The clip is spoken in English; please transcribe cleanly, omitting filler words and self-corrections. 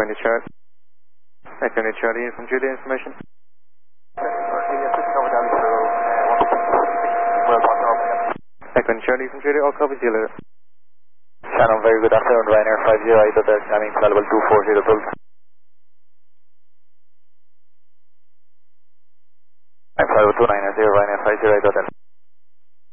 India Charlie. Echo India Charlie from Julia information. Echo India Charlie from Julia, all copy, see you later. Shannon, very good afternoon, Ryanair 50, either the Shannon Salable 240 Pulse. I'm 529 Ryanair 50, either